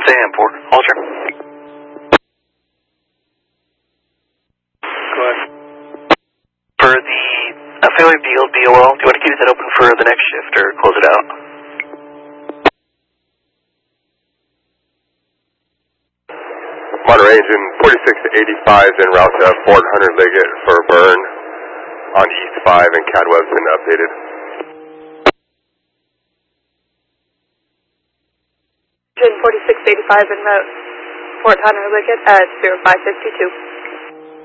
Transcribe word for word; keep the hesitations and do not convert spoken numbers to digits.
a.m. for Alter. Go ahead. For the uh, failure deal D O L, do you want to keep that open for the next shift or close it out? Monterey engine forty-six to eighty-five en route to Fort Hunter Liggett for burn on East five, and Cadweb's been updated. Engine forty-six to eighty-five en route Fort Hunter Liggett at zero five fifty-two.